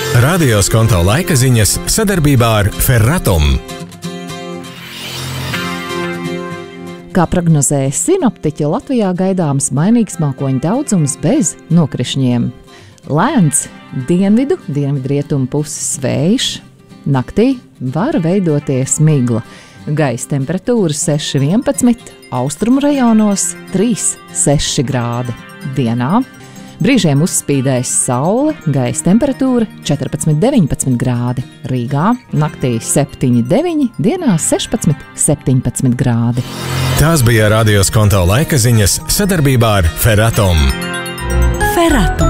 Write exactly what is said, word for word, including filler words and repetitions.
Radio Skonto laika ziņas sadarbībā ar Ferratum. Kā prognozēja sinoptiķi, Latvijā gaidāms mainīgs mākoņu daudzums bez nokrišņiem. Lēns dienvidu, dienvidrietumu puses vējš. Naktī var veidoties migla. Gaisa temperatūra seši vienpadsmit, austrumu rajonos trīs seši grādi. Dienā brīžiem uzspīdēs saule, gaisa temperatūra četrpadsmit deviņpadsmit grādi. Rīgā naktī septiņi deviņi, dienā sešpadsmit septiņpadsmit grādi. Tās bija Radio Skonto laika ziņas sadarbībā ar Ferratum. Ferratum.